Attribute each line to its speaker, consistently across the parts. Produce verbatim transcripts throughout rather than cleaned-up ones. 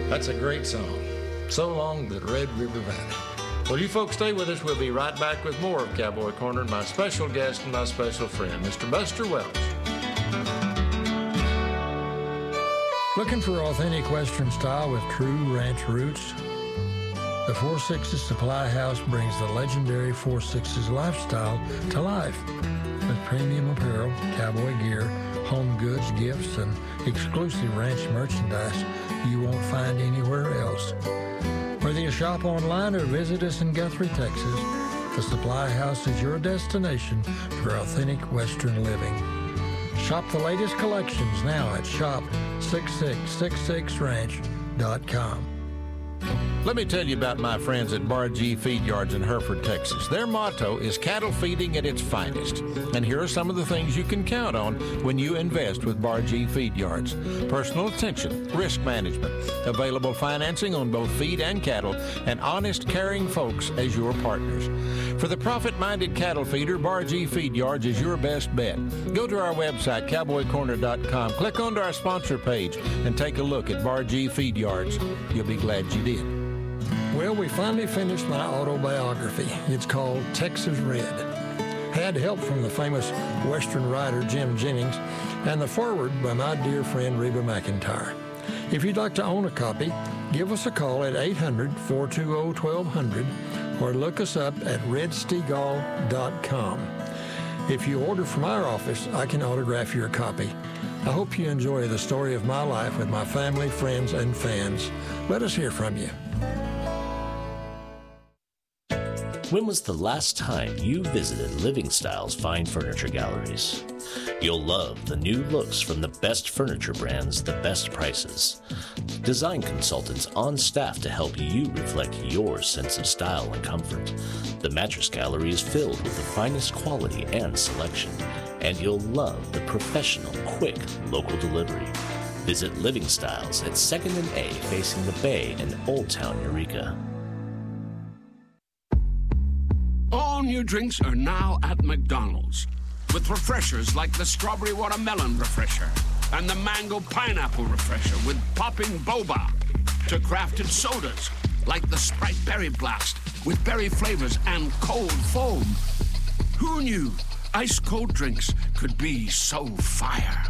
Speaker 1: That's a great song. So long, the Red River Valley. Well, you folks stay with us. We'll be right back with more of Cowboy Corner and my special guest and my special friend, Mister Buster Welch.
Speaker 2: Looking for authentic Western style with true ranch roots? The Four Sixes Supply House brings the legendary Four Sixes lifestyle to life with premium apparel, cowboy gear, home goods, gifts, and exclusive ranch merchandise you won't find anywhere else. Whether you shop online or visit us in Guthrie, Texas, the Supply House is your destination for authentic Western living. Shop the latest collections now at shop six six six six ranch dot com.
Speaker 1: Let me tell you about my friends at Bar G Feed Yards in Hereford, Texas. Their motto is cattle feeding at its finest. And here are some of the things you can count on when you invest with Bar G Feed Yards. Personal attention, risk management, available financing on both feed and cattle, and honest, caring folks as your partners. For the profit-minded cattle feeder, Bar G Feed Yards is your best bet. Go to our website, cowboy corner dot com, click onto our sponsor page, and take a look at Bar G Feed Yards. You'll be glad you did.
Speaker 2: Well, we finally finished my autobiography. It's called Texas Red. Had help from the famous Western writer Jim Jennings and the foreword by my dear friend Reba McEntire. If you'd like to own a copy, give us a call at eight hundred, four two zero, twelve hundred or look us up at red stegall dot com. If you order from our office, I can autograph your copy. I hope you enjoy the story of my life with my family, friends, and fans. Let us hear from you.
Speaker 3: When was the last time you visited Living Style's fine furniture galleries? You'll love the new looks from the best furniture brands, the best prices. Design consultants on staff to help you reflect your sense of style and comfort. The mattress gallery is filled with the finest quality and selection, and you'll love the professional, quick, local delivery. Visit Living Styles at second and A facing the Bay in Old Town, Eureka.
Speaker 4: All new drinks are now at McDonald's, with refreshers like the Strawberry Watermelon Refresher and the Mango Pineapple Refresher with popping boba, to crafted sodas like the Sprite Berry Blast with berry flavors and cold foam. Who knew ice-cold drinks could be so fire?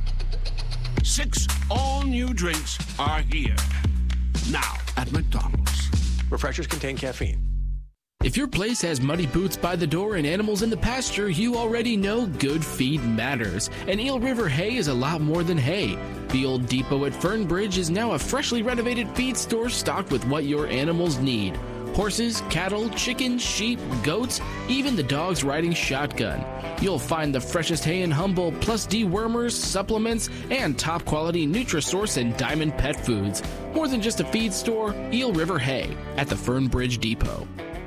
Speaker 4: Six all-new drinks are here, now at McDonald's.
Speaker 5: Refreshers contain caffeine.
Speaker 6: If your place has muddy boots by the door and animals in the pasture, you already know good feed matters. And Eel River Hay is a lot more than hay. The old depot at Fernbridge is now a freshly renovated feed store stocked with what your animals need. Horses, cattle, chickens, sheep, goats, even the dogs riding shotgun. You'll find the freshest hay in Humboldt, plus dewormers, supplements, and top-quality Nutrisource and Diamond pet foods. More than just a feed store, Eel River Hay at the Fernbridge Depot.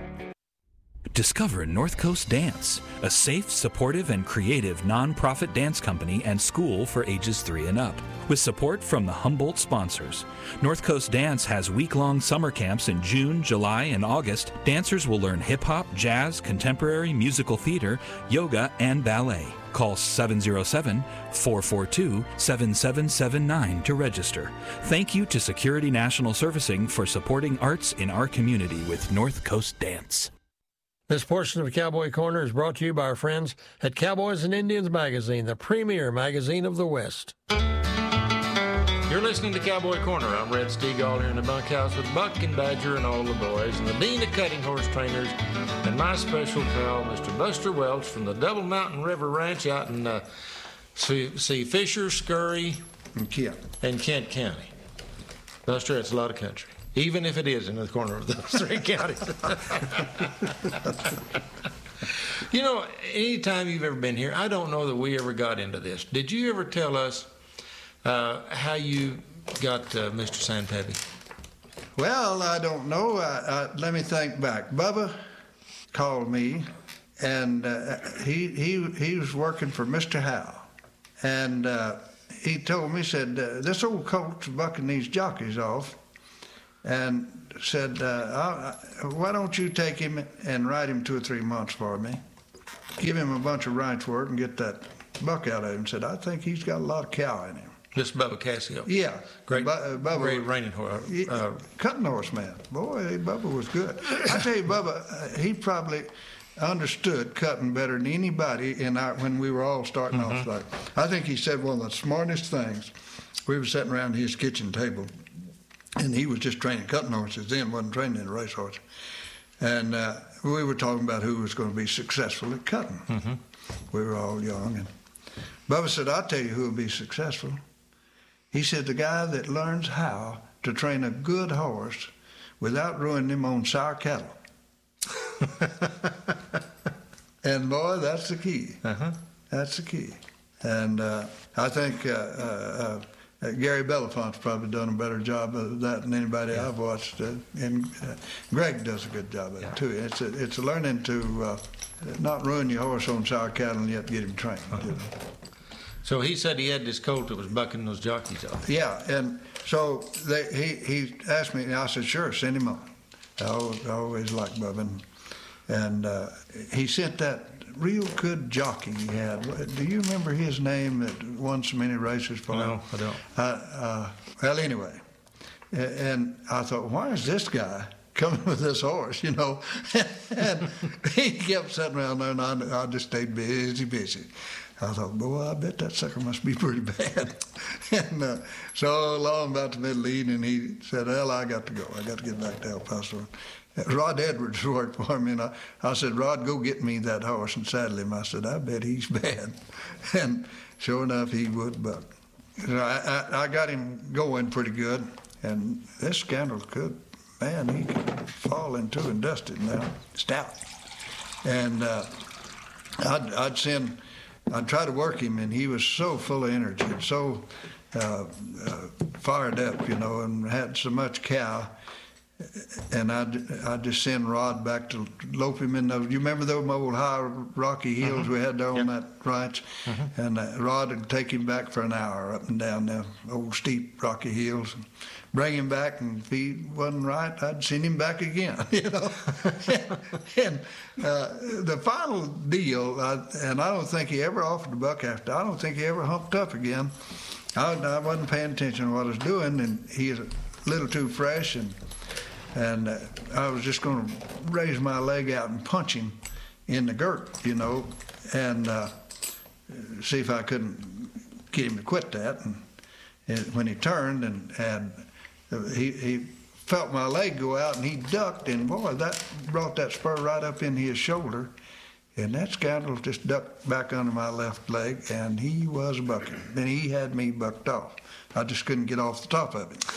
Speaker 7: Discover North Coast Dance, a safe, supportive, and creative nonprofit dance company and school for ages three and up. With support from the Humboldt sponsors, North Coast Dance has week-long summer camps in June, July, and August. Dancers will learn hip-hop, jazz, contemporary, musical theater, yoga, and ballet. Call seven zero seven, four four two, seven seven seven nine to register. Thank you to Security National Servicing for supporting arts in our community with North Coast Dance.
Speaker 2: This portion of Cowboy Corner is brought to you by our friends at Cowboys and Indians Magazine, the premier magazine of the West.
Speaker 1: You're listening to Cowboy Corner. I'm Red Stegall here in the bunkhouse with Buck and Badger and all the boys, and the Dean of Cutting Horse Trainers, and my special pal, Mister Buster Welch from the Double Mountain River Ranch out in uh, see, see Fisher, Scurry,
Speaker 8: and Kent.
Speaker 1: and Kent County. Buster, it's a lot of country, even if it is in the corner of those three counties. You know, anytime you've ever been here, I don't know that we ever got into this. Did you ever tell us uh, how you got uh, Mister Santabi?
Speaker 8: Well, I don't know. Uh, uh, let me think back. Bubba called me, and uh, he he he was working for Mister Howe, and uh, he told me, said, uh, this old colt's bucking these jockeys off, and said, uh, why don't you take him and ride him two or three months for me? Give him a bunch of ranch work and get that buck out of him. Said, I think he's got a lot of cow in him.
Speaker 1: This Bubba Cassio.
Speaker 8: Yeah.
Speaker 1: Great,
Speaker 8: Bu- uh, Bubba,
Speaker 1: great reining horse. Uh,
Speaker 8: cutting horse man. Boy, Bubba was good. I tell you, Bubba, uh, he probably understood cutting better than anybody in our, when we were all starting mm-hmm. off. Like, I think he said one of the smartest things. We were sitting around his kitchen table, and he was just training cutting horses then, wasn't training a racehorse. And uh, we were talking about who was going to be successful at cutting. Mm-hmm. We were all young. And Bubba said, I'll tell you who will be successful. He said, the guy that learns how to train a good horse without ruining him on sour cattle. And boy, that's the key. Uh-huh. That's the key. And uh, I think uh, uh, uh, Gary Belafont's probably done a better job of that than anybody yeah. I've watched. Uh, and uh, Greg does a good job of yeah. it, too. It's a, it's a learning to uh, not ruin your horse on sour cattle and yet get him trained. Uh-huh. You know?
Speaker 1: So he said he had this colt that was bucking those jockeys off.
Speaker 8: Yeah, and so they, he he asked me, and I said, sure, send him on. I always, I always liked Bubba. And, and uh, he sent that real good jockey he had. Do you remember his name that won so many races for him?
Speaker 1: No, I don't.
Speaker 8: Uh, uh, well, anyway, and I thought, why is this guy coming with this horse, you know? And he kept sitting around there, and I, I just stayed busy, busy. I thought, boy, I bet that sucker must be pretty bad. And uh, so along about the middle of the evening, he said, well, I got to go. I got to get back to El Paso. Rod Edwards worked for me, and I, I said, Rod, go get me that horse and saddle him. I said, I bet he's bad. And sure enough, he would buck. So I, I, I got him going pretty good, and this Scandal could, man, he could fall into and dust it now, stout. And uh, I'd, I'd send... I'd try to work him, and he was so full of energy and so uh, uh, fired up, you know, and had so much cow. And I'd, I'd just send Rod back to lope him in those. You remember those old high rocky hills uh-huh. we had there on yep. that ranch? Uh-huh. And uh, Rod would take him back for an hour up and down the old steep rocky hills. And bring him back, and if he wasn't right, I'd send him back again, you know. and and uh, the final deal, I, and I don't think he ever offered to buck after. I don't think he ever humped up again. I, I wasn't paying attention to what I was doing, and he was a little too fresh, and and uh, I was just going to raise my leg out and punch him in the girt, you know, and uh, see if I couldn't get him to quit that. And, and when he turned and and He, he felt my leg go out, and he ducked, and boy, that brought that spur right up in his shoulder, and that Scoundrel just ducked back under my left leg, and he was bucking, and he had me bucked off. I just couldn't get off the top of it.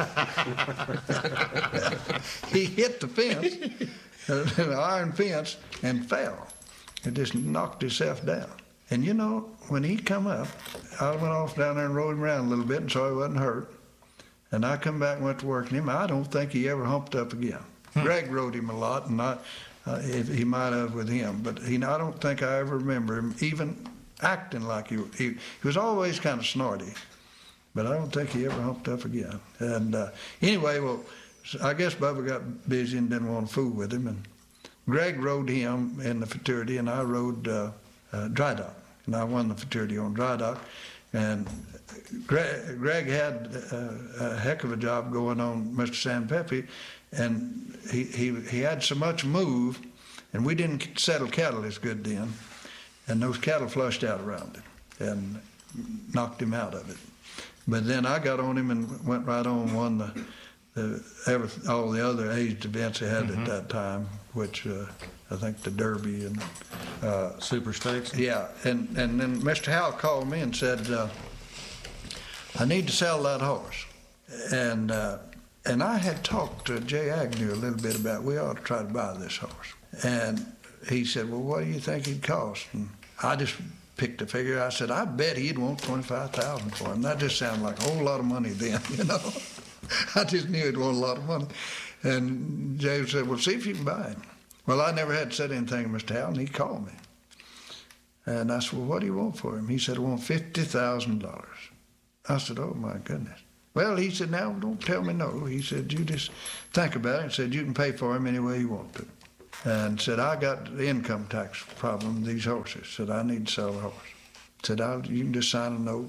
Speaker 8: He hit the fence, an iron fence, and fell, and just knocked himself down. And you know, when he come up, I went off down there and rode him around a little bit, and so he wasn't hurt. And I come back and went to work with him. I don't think he ever humped up again. Hmm. Greg rode him a lot, and I, uh, he might have with him. But he, I don't think I ever remember him even acting like he, he, he was always kind of snorty. But I don't think he ever humped up again. And uh, anyway, well, I guess Bubba got busy and didn't want to fool with him. And Greg rode him in the futurity, and I rode uh, uh, dry dock. And I won the futurity on dry dock. And Greg, Greg had uh, a heck of a job going on Mister San Pepe, and he, he he had so much move, and we didn't settle cattle as good then, and those cattle flushed out around him and knocked him out of it. But then I got on him and went right on and won the, the every, all the other aged events they had mm-hmm. at that time, which uh, I think the Derby and uh,
Speaker 1: Super Stakes.
Speaker 8: Yeah, and and then Mister Howell called me and said, Uh, I need to sell that horse. And uh, and I had talked to Jay Agnew a little bit about, we ought to try to buy this horse. And he said, well, what do you think he'd cost? And I just picked a figure. I said, I bet he'd want twenty-five thousand dollars for him. That just sounded like a whole lot of money then, you know. I just knew he'd want a lot of money. And Jay said, well, see if you can buy him. Well, I never had said anything to Mister Howell, and he called me. And I said, well, what do you want for him? He said, I want fifty thousand dollars. I said, oh, my goodness. Well, he said, now, don't tell me no. He said, you just think about it. He said, you can pay for him any way you want to. And said, I got the income tax problem with these horses. Said, I need to sell a horse. Said, I'll, you can just sign a note and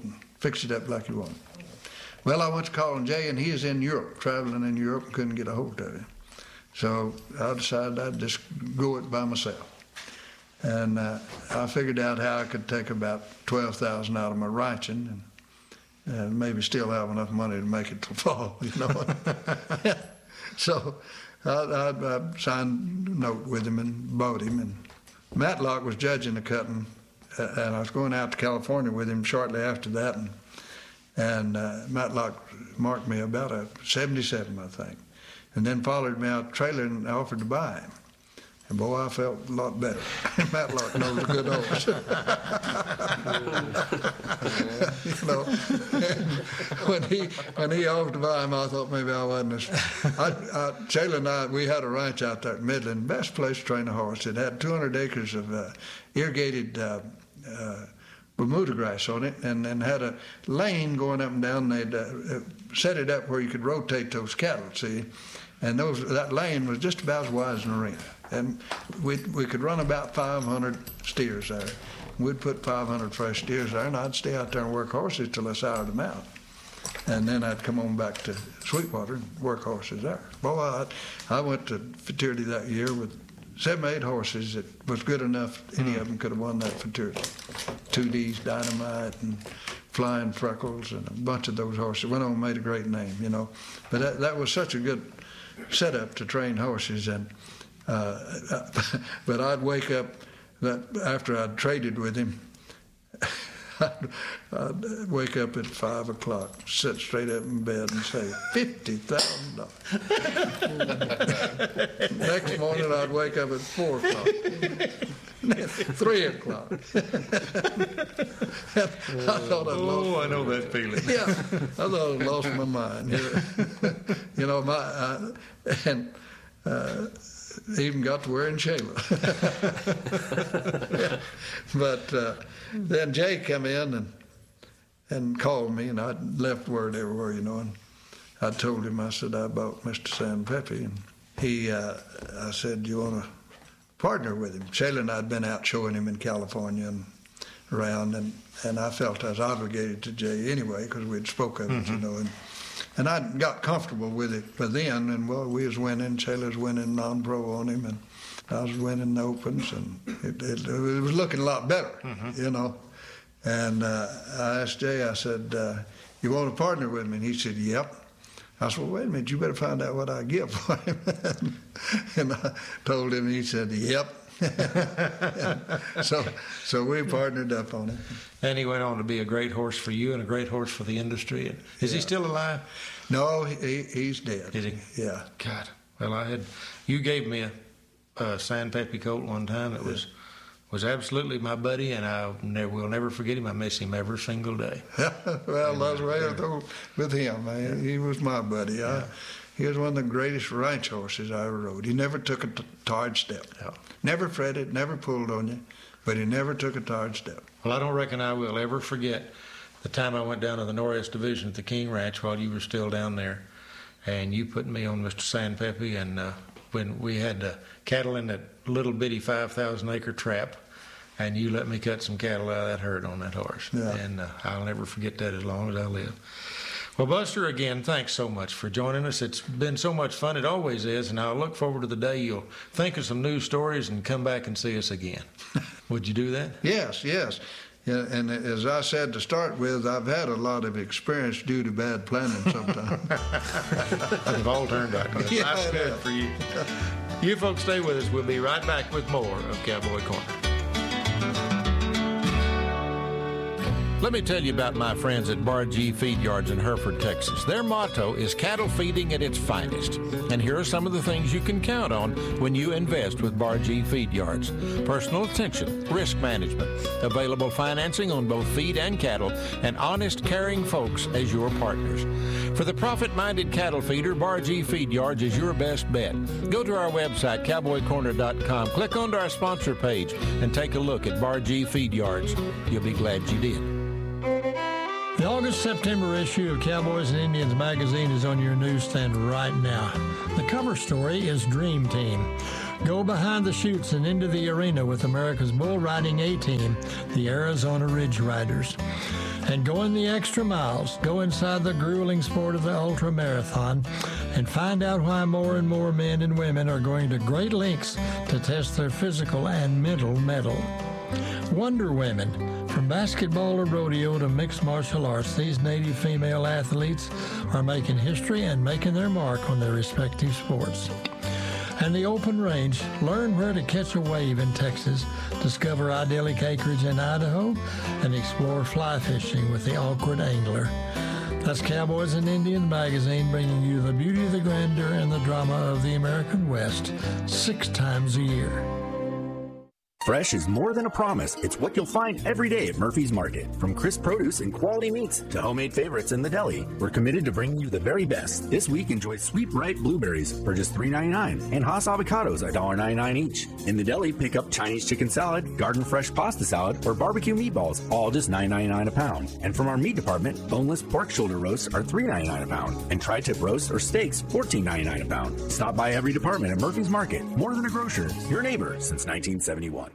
Speaker 8: fix it up like you want. Well, I went to calling Jay, and he is in Europe, traveling in Europe, and couldn't get a hold of him. So I decided I'd just go it by myself. And uh, I figured out how I could take about twelve thousand dollars out of my ranching and, and maybe still have enough money to make it till fall, you know. So I, I, I signed a note with him and bought him. And Matlock was judging the cutting, uh, and I was going out to California with him shortly after that. And, and uh, Matlock marked me about a seventy-seven, I think, and then followed me out the trailer and offered to buy him. And boy, I felt a lot better. Matlock knows a good horse. You know, when he when he offered to buy him, I thought maybe I wasn't as. I, I, Shayla and I, we had a ranch out there in Midland, best place to train a horse. It had two hundred acres of uh, irrigated uh, uh, Bermuda grass on it, and, and had a lane going up and down. They'd uh, set it up where you could rotate those cattle, see, and those that lane was just about as wide as an arena. And we we could run about five hundred steers there. We'd put five hundred fresh steers there, and I'd stay out there and work horses till I sired them out. And then I'd come on back to Sweetwater and work horses there. Boy, I, I went to futurity that year with seven, eight horses that was good enough. Any of them could have won that futurity. Two D's, Dynamite, and Flying Freckles, and a bunch of those horses. Went on and made a great name, you know. But that, that was such a good setup to train horses. And Uh, but I'd wake up that after I'd traded with him. I'd, I'd wake up at five o'clock, sit straight up in bed, and say fifty thousand dollars. Next morning, I'd wake up at four o'clock, three o'clock. I thought I'd lost.
Speaker 1: Oh, I know that feeling.
Speaker 8: Yeah, I thought I'd lost my mind. You know, my uh, and. Uh, even got to wearing Shayla. Yeah. But uh, then Jay come in and and called me, and I'd left word everywhere, you know, and I told him, I said, I bought Mister San Pepe, and he, uh, I said, you want to partner with him? Shayla and I had been out showing him in California and around, and, and I felt I was obligated to Jay anyway, because we'd spoke of it, mm-hmm. you know, and And I got comfortable with it by then, and well, we was winning. Shayla was winning non-pro on him, and I was winning the opens, and it, it, it was looking a lot better, mm-hmm. you know. And uh, I asked Jay, I said, uh, you want to partner with me? And he said, yep. I said, well, wait a minute, you better find out what I give for him. And I told him, he said, yep. so so we partnered up on it.
Speaker 1: And he went on to be a great horse for you and a great horse for the industry. And is yeah. he still alive?
Speaker 8: No, he, he's dead.
Speaker 1: Is he?
Speaker 8: Yeah.
Speaker 1: God. Well, I had you gave me a, a San Pepe colt one time that was was absolutely my buddy, and I never will never forget him. I miss him every single day.
Speaker 8: Well, that's the way I told with him, man. He was my buddy. Yeah. I, He was one of the greatest ranch horses I ever rode. He never took a t- tired step. Yeah. Never fretted, never pulled on you, but he never took a tired step.
Speaker 1: Well, I don't reckon I will ever forget the time I went down to the Norris Division at the King Ranch while you were still down there, and you put me on Mister San Pepe, and uh, when we had uh, cattle in that little bitty five thousand acre trap, and you let me cut some cattle out of that herd on that horse.
Speaker 8: Yeah.
Speaker 1: And uh, I'll never forget that as long as I live. Well, Buster, again, thanks so much for joining us. It's been so much fun. It always is, and I look forward to the day you'll think of some news stories and come back and see us again. Would you do that?
Speaker 8: Yes, yes. Yeah, and as I said to start with, I've had a lot of experience due to bad planning sometimes.
Speaker 1: They've all turned out good.
Speaker 8: Yeah,
Speaker 1: That's good for you. You folks stay with us. We'll be right back with more of Cowboy Corner. Let me tell you about my friends at Bar G Feed Yards in Hereford, Texas. Their motto is cattle feeding at its finest. And here are some of the things you can count on when you invest with Bar G Feed Yards. Personal attention, risk management, available financing on both feed and cattle, and honest, caring folks as your partners. For the profit-minded cattle feeder, Bar G Feed Yards is your best bet. Go to our website, cowboy corner dot com, click onto our sponsor page, and take a look at Bar G Feed Yards. You'll be glad you did.
Speaker 2: The August-September issue of Cowboys and Indians magazine is on your newsstand right now. The cover story is Dream Team. Go behind the chutes and into the arena with America's bull riding A-team, the Arizona Ridge Riders. And go in the extra miles, go inside the grueling sport of the ultra marathon, and find out why more and more men and women are going to great lengths to test their physical and mental mettle. Wonder Women. From basketball to rodeo to mixed martial arts, these Native female athletes are making history and making their mark on their respective sports. And the open range, learn where to catch a wave in Texas, discover idyllic acreage in Idaho, and explore fly fishing with the Awkward Angler. That's Cowboys and Indians magazine, bringing you the beauty, the grandeur, and the drama of the American West six times a year.
Speaker 9: Fresh is more than a promise. It's what you'll find every day at Murphy's Market. From crisp produce and quality meats to homemade favorites in the deli, we're committed to bringing you the very best. This week, enjoy sweet ripe blueberries for just three ninety-nine and Haas avocados at one ninety-nine each. In the deli, pick up Chinese chicken salad, garden fresh pasta salad, or barbecue meatballs, all just nine ninety-nine a pound. And from our meat department, boneless pork shoulder roasts are three ninety-nine a pound, and tri-tip roasts or steaks fourteen ninety-nine a pound. Stop by every department at Murphy's Market. More than a grocer, your neighbor since nineteen seventy-one.